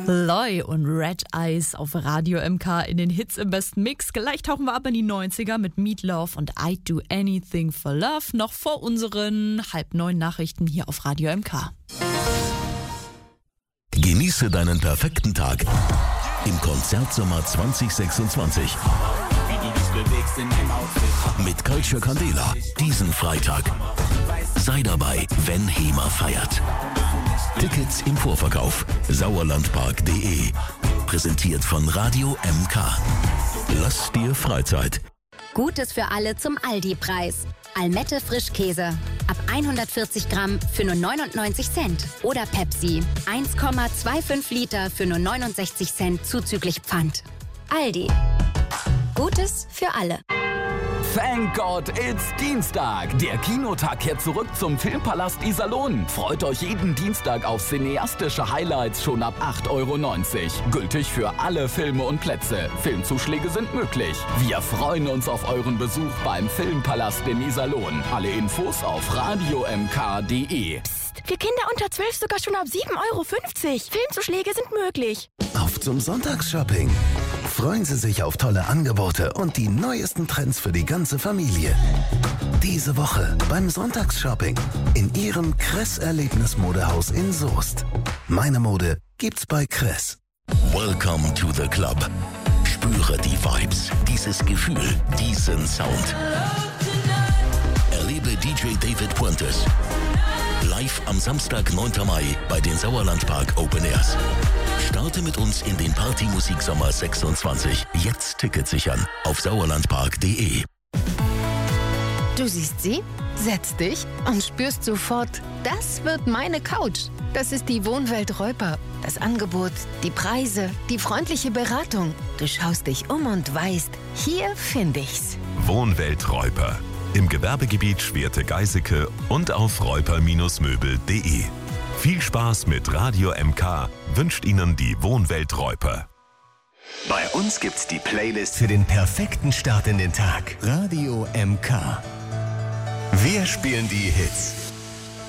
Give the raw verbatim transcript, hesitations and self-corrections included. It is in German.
Loy und Red Eyes auf Radio M K in den Hits im besten Mix. Gleich tauchen wir ab in die neunziger mit Meat Love und I'd Do Anything for Love. Noch vor unseren halb neun Nachrichten hier auf Radio M K. Genieße deinen perfekten Tag im Konzertsommer zwanzig sechsundzwanzig. Mit Culture Candela diesen Freitag. Sei dabei, wenn HEMA feiert. Tickets im Vorverkauf. Sauerlandpark punkt de. Präsentiert von Radio M K. Lass dir Freizeit. Gutes für alle zum Aldi-Preis. Almette Frischkäse. Ab hundertvierzig Gramm für nur neunundneunzig Cent. Oder Pepsi. eins Komma fünfundzwanzig Liter für nur neunundsechzig Cent zuzüglich Pfand. Aldi. Gutes für alle. Thank God it's Dienstag. Der Kinotag kehrt zurück zum Filmpalast Iserlohn. Freut euch jeden Dienstag auf cineastische Highlights schon ab acht Euro neunzig. Gültig für alle Filme und Plätze. Filmzuschläge sind möglich. Wir freuen uns auf euren Besuch beim Filmpalast in Iserlohn. Alle Infos auf radio m k punkt de. Psst, für Kinder unter zwölf sogar schon ab sieben Euro fünfzig. Filmzuschläge sind möglich. Auf zum Sonntagsshopping. Freuen Sie sich auf tolle Angebote und die neuesten Trends für die ganze Familie. Diese Woche beim Sonntagsshopping in Ihrem Kress-Erlebnismodehaus in Soest. Meine Mode gibt's bei Kress. Welcome to the Club. Spüre die Vibes, dieses Gefühl, diesen Sound. Erlebe D J David Puentes live am Samstag, neunten Mai bei den Sauerlandpark Open Airs. Starte mit uns in den Partymusiksommer sechsundzwanzig. Jetzt Tickets sichern auf sauerlandpark punkt de. Du siehst sie, setzt dich und spürst sofort, das wird meine Couch. Das ist die Wohnwelt Reuper. Das Angebot, die Preise, die freundliche Beratung. Du schaust dich um und weißt, hier finde ich's. Wohnwelt Reuper. Im Gewerbegebiet Schwerte-Geiseke und auf reuper Möbel punkt de. Viel Spaß mit Radio M K wünscht Ihnen die Wohnwelt Reuper. Bei uns gibt's die Playlist für den perfekten Start in den Tag. Radio M K. Wir spielen die Hits.